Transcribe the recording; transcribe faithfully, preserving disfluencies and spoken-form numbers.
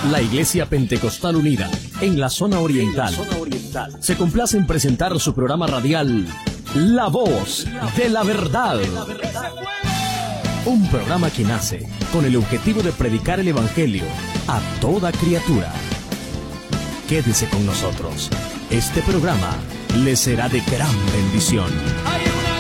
La Iglesia Pentecostal Unida, en la zona oriental, se complace en presentar su programa radial, La Voz de la Verdad. Un programa que nace con el objetivo de predicar el Evangelio a toda criatura. Quédese con nosotros. Este programa le será de gran bendición.